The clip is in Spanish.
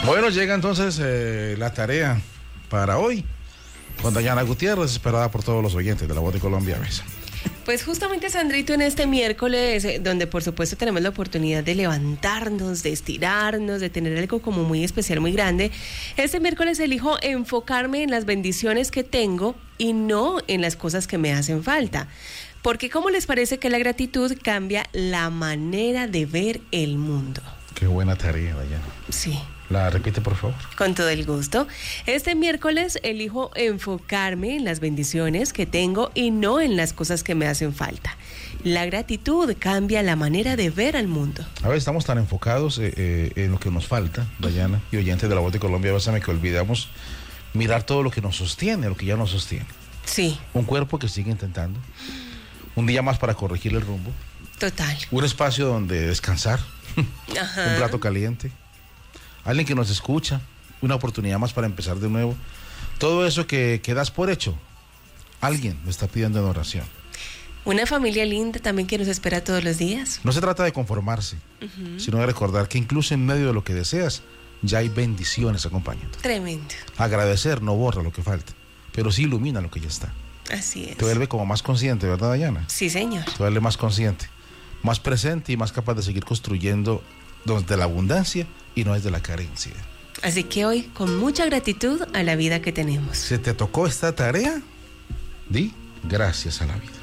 Bueno, llega entonces la tarea para hoy con Dayana Gutiérrez, esperada por todos los oyentes de La Voz de Colombia. Pues justamente, Sandrito, en este miércoles, donde por supuesto tenemos la oportunidad de levantarnos, de estirarnos, de tener algo como muy especial, muy grande, este miércoles elijo enfocarme en las bendiciones que tengo y no en las cosas que me hacen falta. Porque ¿cómo les parece que la gratitud cambia la manera de ver el mundo? Qué buena tarea, Dayana. Sí. ¿La repite, por favor? Con todo el gusto. Este miércoles elijo enfocarme en las bendiciones que tengo y no en las cosas que me hacen falta. La gratitud cambia la manera de ver al mundo. A veces estamos tan enfocados en lo que nos falta, Dayana, y oyentes de La Voz de Colombia, básame que olvidamos mirar todo lo que nos sostiene, lo que ya nos sostiene. Sí. Un cuerpo que sigue intentando, un día más para corregir el rumbo. Total. Un espacio donde descansar, Ajá. un plato caliente, alguien que nos escucha, una oportunidad más para empezar de nuevo. Todo eso que das por hecho, alguien me está pidiendo en oración. Una familia linda también que nos espera todos los días. No se trata de conformarse, sino de recordar que incluso en medio de lo que deseas, ya hay bendiciones acompañando. Tremendo. Agradecer no borra lo que falta, pero sí ilumina lo que ya está. Así es. Te vuelve como más consciente, ¿verdad, Dayana? Sí, señor. Te vuelve más consciente, más presente y más capaz de seguir construyendo desde la abundancia y no desde la carencia. Así que hoy, con mucha gratitud a la vida que tenemos. ¿Se te tocó esta tarea? Di gracias a la vida.